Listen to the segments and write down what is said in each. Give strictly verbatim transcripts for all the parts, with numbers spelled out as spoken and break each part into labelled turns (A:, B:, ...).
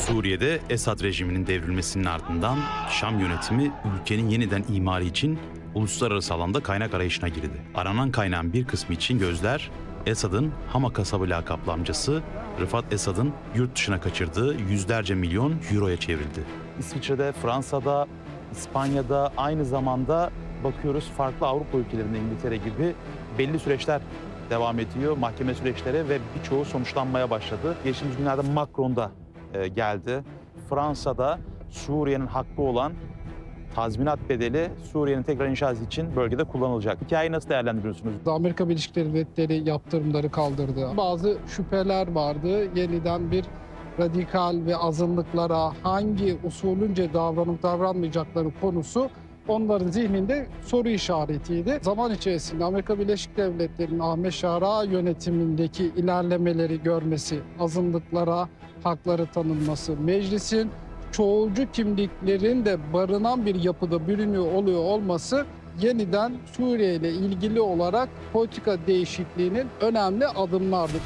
A: Suriye'de Esad rejiminin devrilmesinin ardından Şam yönetimi ülkenin yeniden imarı için uluslararası alanda kaynak arayışına girdi. Aranan kaynağın bir kısmı için gözler Esad'ın Hama kasabı lakaplı amcası Rıfat Esad'ın yurt dışına kaçırdığı yüzlerce milyon euroya çevrildi. İsviçre'de, Fransa'da, İspanya'da aynı zamanda bakıyoruz farklı Avrupa ülkelerinde İngiltere gibi belli süreçler devam ediyor. Mahkeme süreçleri ve birçoğu sonuçlanmaya başladı. Geçtiğimiz günlerde Macron da e, geldi. Fransa'da Suriye'nin hakkı olan tazminat bedeli Suriye'nin tekrar inşası için bölgede kullanılacak. Hikayeyi nasıl değerlendiriyorsunuz?
B: Amerika Birleşik Devletleri yaptırımları kaldırdı. Bazı şüpheler vardı. Yeniden bir radikal ve azınlıklara hangi usulünce davranıp davranmayacakları konusu onların zihninde soru işaretiydi. Zaman içerisinde Amerika Birleşik Devletleri'nin Ahmet Şara yönetimindeki ilerlemeleri görmesi, azınlıklara hakları tanınması, meclisin çoğulcu kimliklerin de barınan bir yapıda bürünüyor oluyor olması yeniden Suriye ile ilgili olarak politika değişikliğinin önemli adımlardır.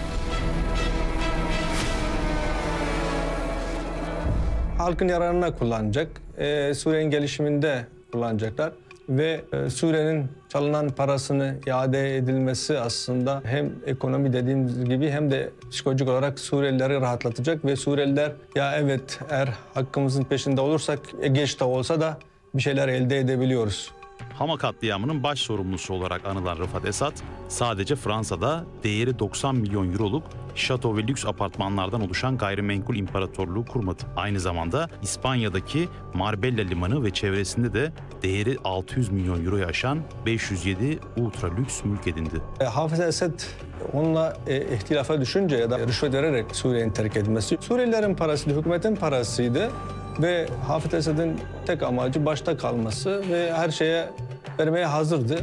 C: Halkın yararına kullanacak, ee, Suriye'nin gelişiminde kullanacaklar ve e, Suriye'nin çalınan parasını iade edilmesi aslında hem ekonomi dediğimiz gibi hem de psikolojik olarak Suriyelileri rahatlatacak ve Suriyeliler ya evet eğer hakkımızın peşinde olursak e, geç de olsa da bir şeyler elde edebiliyoruz.
A: Hama katliamının baş sorumlusu olarak anılan Rıfat Esad, sadece Fransa'da değeri doksan milyon euroluk şato ve lüks apartmanlardan oluşan gayrimenkul imparatorluğu kurmadı. Aynı zamanda İspanya'daki Marbella limanı ve çevresinde de değeri altı yüz milyon euroyu aşan beş yüz yedi ultra lüks mülk edindi.
C: E, Hafez Esed onunla e, ihtilafa düşünce ya da rüşvet vererek Suriye'nin terk edilmesi, Suriyelilerin parasıydı, hükümetin parasıydı. Ve Hafez Esed'in tek amacı başta kalması ve her şeye vermeye hazırdı.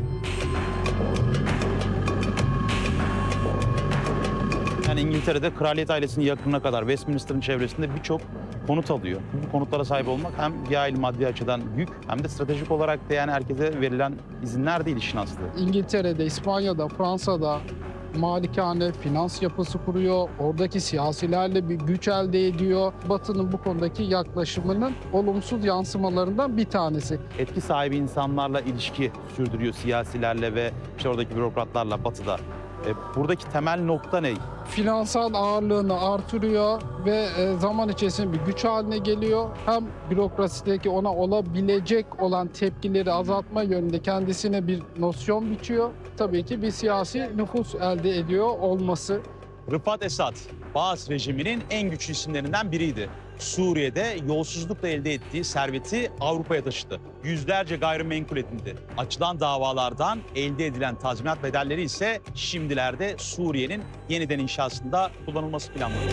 A: Yani İngiltere'de kraliyet ailesinin yakınına kadar Westminster'ın çevresinde birçok konut alıyor. Bu konutlara sahip olmak hem bir aile maddi açıdan yük hem de stratejik olarak da yani herkese verilen izinler değil işin aslı.
B: İngiltere'de, İspanya'da, Fransa'da malikane, finans yapısı kuruyor. Oradaki siyasilerle bir güç elde ediyor. Batı'nın bu konudaki yaklaşımının olumsuz yansımalarından bir tanesi.
A: Etki sahibi insanlarla ilişki sürdürüyor siyasilerle ve işte oradaki bürokratlarla Batı'da. E, buradaki temel nokta ne?
B: Finansal ağırlığını artırıyor ve zaman içerisinde bir güç haline geliyor. Hem bürokrasideki ona olabilecek olan tepkileri azaltma yönünde kendisine bir nosyon biçiyor. Tabii ki bir siyasi nüfus elde ediyor olması.
A: Rıfat Esad, Baas rejiminin en güçlü isimlerinden biriydi. Suriye'de yolsuzlukla elde ettiği serveti Avrupa'ya taşıdı. Yüzlerce gayrimenkul edindi. Açılan davalardan elde edilen tazminat bedelleri ise şimdilerde Suriye'nin yeniden inşasında kullanılması planlanıyor.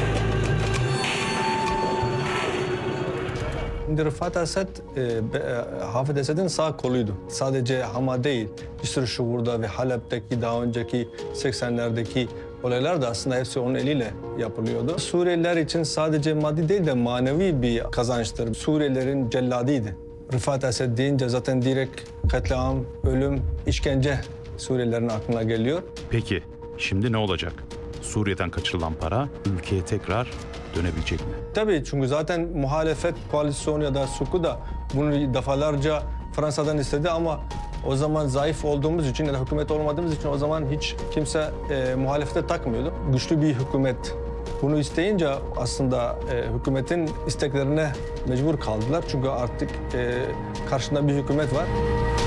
C: Şimdi Rıfat Esed, e, e, Hafez Esed'in sağ koluydu. Sadece Hama değil, bir sürü Şuur'da ve Halep'teki daha önceki seksenlerdeki olaylar da aslında hepsi onun eliyle yapılıyordu. Suriyeliler için sadece maddi değil de manevi bir kazançtır. Suriyelilerin celladıydı. Rıfat Esed deyince zaten direkt katliam, ölüm, işkence Suriyelilerin aklına geliyor.
A: Peki şimdi ne olacak? Suriye'den kaçırılan para ülkeye tekrar dönebilecek mi?
C: Tabii çünkü zaten muhalefet koalisyonu ya da SUK'u da bunu defalarca Fransa'dan istedi ama o zaman zayıf olduğumuz için ya da hükümet olmadığımız için o zaman hiç kimse e, muhalefete takmıyordu. Güçlü bir hükümet bunu isteyince aslında e, hükümetin isteklerine mecbur kaldılar. Çünkü artık e, karşında bir hükümet var.